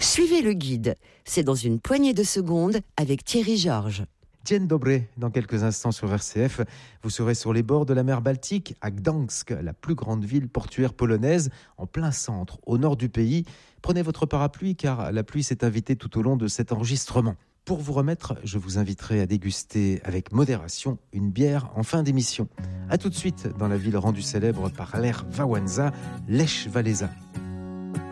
Suivez le guide. C'est dans une poignée de secondes avec Thierry Georges. Dzień dobry, dans quelques instants sur RCF, vous serez sur les bords de la mer Baltique, à Gdansk, la plus grande ville portuaire polonaise, en plein centre, au nord du pays. Prenez votre parapluie car la pluie s'est invitée tout au long de cet enregistrement. Pour vous remettre, je vous inviterai à déguster avec modération une bière en fin d'émission. A tout de suite dans la ville rendue célèbre par l'Air Wałęsa, Lech Walesa.